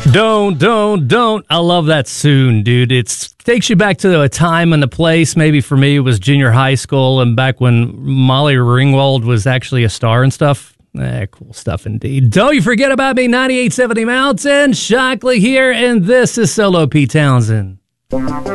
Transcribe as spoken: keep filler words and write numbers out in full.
Don't, don't, don't. I love that soon, dude. It takes you back to a time and a place. Maybe for me, it was junior high school and back when Molly Ringwald was actually a star and stuff. Eh, cool stuff indeed. Don't you forget about me, ninety-eight seventy Mountain. Shockley here, and this is Solo Pete Townsend.